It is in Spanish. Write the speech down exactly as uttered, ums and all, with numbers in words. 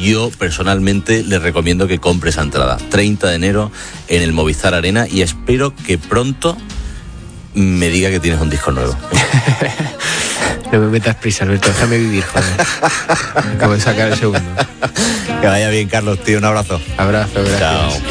yo personalmente le recomiendo que compre esa entrada. treinta de enero en el Movistar Arena, y espero que pronto me diga que tienes un disco nuevo. No me metas prisa, Alberto, déjame vivir, joder. Acabo de sacar el segundo. Que vaya bien, Carlos, tío, un abrazo. Abrazo, gracias. Chao.